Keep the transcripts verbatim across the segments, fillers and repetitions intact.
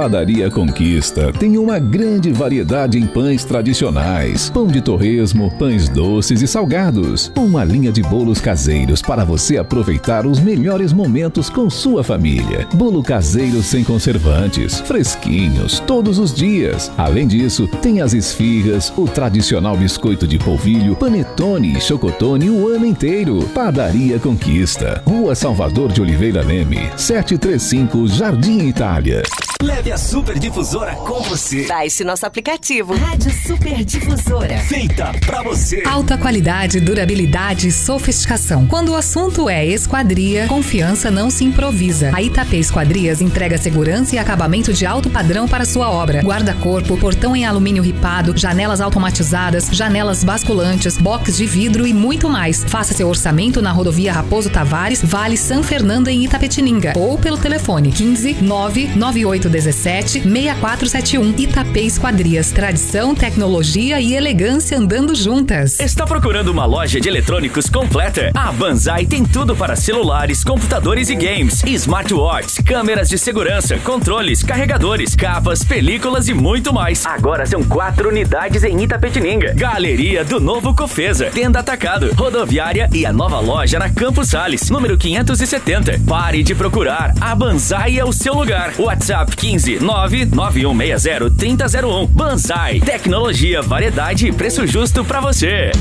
Padaria Conquista tem uma grande variedade em pães tradicionais, pão de torresmo, pães doces e salgados. Uma linha de bolos caseiros para você aproveitar os melhores momentos com sua família. Bolo caseiro sem conservantes, fresquinhos, todos os dias. Além disso, tem as esfirras, o tradicional biscoito de polvilho, panetone e chocotone o ano inteiro. Padaria Conquista, Rua Salvador de Oliveira Leme, setecentos e trinta e cinco, Jardim Itália. Leve a Super Difusora com você. Baixe nosso aplicativo Rádio Super Difusora. Feita pra você. Alta qualidade, durabilidade e sofisticação. Quando o assunto é esquadria, confiança não se improvisa. A Itapê Esquadrias entrega segurança e acabamento de alto padrão para sua obra. Guarda-corpo, portão em alumínio ripado, janelas automatizadas, janelas basculantes, box de vidro e muito mais. Faça seu orçamento na rodovia Raposo Tavares, Vale São Fernando em Itapetininga ou pelo telefone quinze, nove nove oito dezessete, seis quatro sete um. Itapê Esquadrias, tradição, tecnologia e elegância andando juntas. Está procurando uma loja de eletrônicos completa? A Banzai tem tudo para celulares, computadores e games, smartwatches, câmeras de segurança, controles, carregadores, capas, películas e muito mais. Agora são quatro unidades em Itapetininga. Galeria do Novo Cofesa, Tenda Atacado, Rodoviária e a nova loja na Campos Sales, número quinhentos e setenta. Pare de procurar, a Banzai é o seu lugar. WhatsApp quinze, nove nove um seis zero, três zero zero um. Banzai, tecnologia, variedade e preço justo pra você.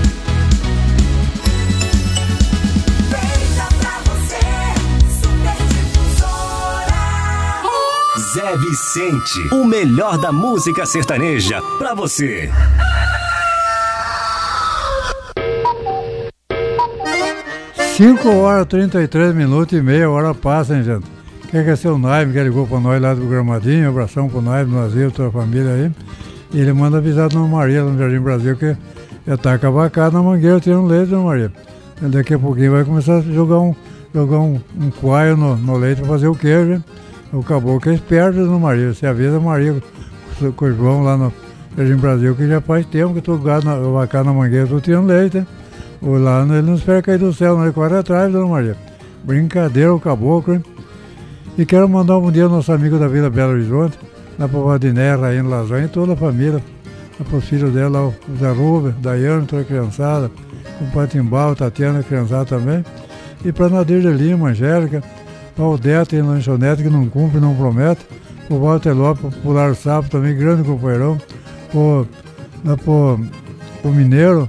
Zé Vicente, o melhor da música sertaneja pra você. cinco horas, trinta e três minutos e meia hora passa, hein, gente? Quer que é seu Naime, que ligou pra nós lá do Gramadinho, abração pro Naime, no Brasil, toda a família aí. E ele manda avisar a Dona Maria, lá no Jardim Brasil, que já tá cavacado na mangueira, tirando leite, Dona Maria. E daqui a pouquinho vai começar a jogar um, jogar um, um coalho no, no leite pra fazer o queijo, hein? O caboclo é esperto, Dona Maria. Você avisa a Maria com o João lá no Jardim Brasil, que já faz tempo que tô gado na, vacado na mangueira, tô tirando leite, hein? O lá ele não espera cair do céu, não, ele corre atrás, Dona Maria. Brincadeira, o caboclo, hein? E quero mandar um bom dia ao nosso amigo da Vila Belo Horizonte, lá para o Vadiné, Rainha Lasanha e toda a família. Lá para os filhos dela, o Zé Rubens, Daiane, toda a criançada, o Patimbal, Tatiana, a criançada também. E para Nadir de Lima, Angélica, para o Odete e Lanchonete, que não cumpre, não promete. O Walter Lopes, o Pular Sapo também, grande companheirão. O, lá para o Mineiro,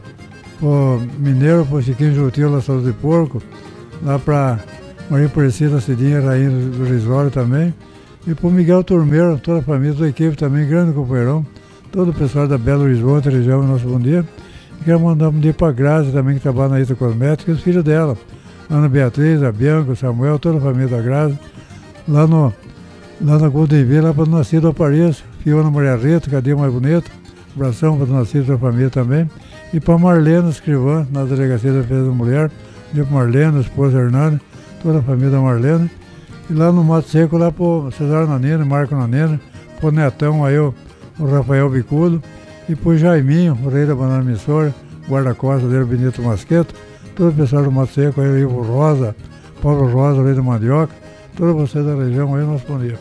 o Mineiro, para o Chiquinho Jutil, lá Saúde de Porco. Lá para Maria Aparecida Cidinha, Rainha do Risório também. E para o Miguel Turmeiro, toda a família, toda a equipe também, grande companheirão. Todo o pessoal da Belo Horizonte, região, nosso bom dia. E quero mandar um bom dia para a Grazi também, que trabalha na Ita Cosmética, e os filhos dela. Ana Beatriz, a Bianca, o Samuel, toda a família da Grazi. Lá, no, lá na Golden Villa, lá para o Nascido Apareça. Fiona Maria Rita, cadê mais bonita? Abração para o Nascido e toda a família também. E para Marlene Escrivã, na Delegacia da Defesa da Mulher. Um dia para Marlene, a esposa Hernani, toda a família da Marlene. E lá no Mato Seco, lá pro Cesar Nanina, Marco Nanina, pro Netão, aí o, o Rafael Bicudo, e pro Jaiminho, o rei da banana emissora, guarda-costas dele, Benito Masqueto, todo o pessoal do Mato Seco, aí o Rosa, Paulo Rosa, o rei da mandioca, todos vocês da região, aí nós respondemos.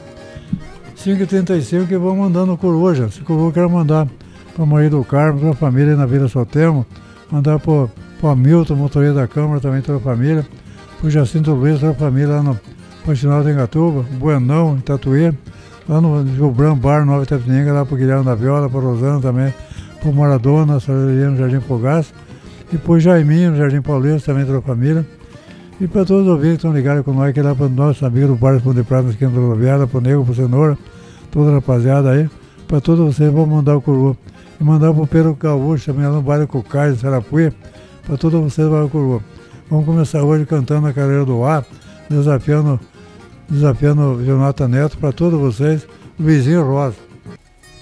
cinco e trinta e cinco que vão mandando coroa, gente. Se coroa, eu quero mandar pra Maria do Carmo, toda a família aí na Vila Sotemo, mandar pro, pro Hamilton, motorista da Câmara, também toda a família, pro Jacinto Luiz, toda a família lá no Continental de Engatuba, Buenão, em Tatuí, lá no Gilbran Bar, Nova Itapetininga, lá pro Guilherme da Viola, pro Rosana também, pro Maradona, Salaria no Jardim Fogaça, e pro Jaiminho, no Jardim Paulista, também toda a família, e para todos os ouvintes que estão ligados com nós, que é lá para nossos amigos do Bar Esponde Prata, na esquina da rodoviária, pro Nego, pro Cenoura, toda a rapaziada aí, para todos vocês, vamos mandar o coroa. E mandar pro Pedro Gaúcho, também lá no bairro Cocais, de Sarapuí, para todos vocês, vai o coroa. Vamos começar hoje cantando a Carreira do Ar, desafiando, desafiando o Jonathan Neto para todos vocês, Luizinho Rosa.